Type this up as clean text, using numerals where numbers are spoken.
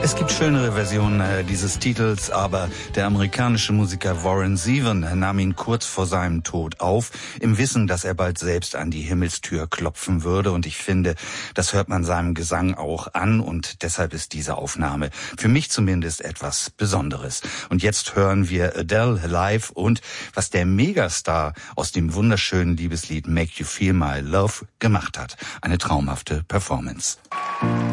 Es gibt schönere Versionen dieses Titels, aber der amerikanische Musiker Warren Zevon nahm ihn kurz vor seinem Tod auf, im Wissen, dass er bald selbst an die Himmelstür klopfen würde. Und ich finde, das hört man seinem Gesang auch an, und deshalb ist diese Aufnahme für mich zumindest etwas Besonderes. Und jetzt hören wir Adele live und was der Megastar aus dem wunderschönen Liebeslied Make You Feel My Love gemacht hat. Eine traumhafte Performance.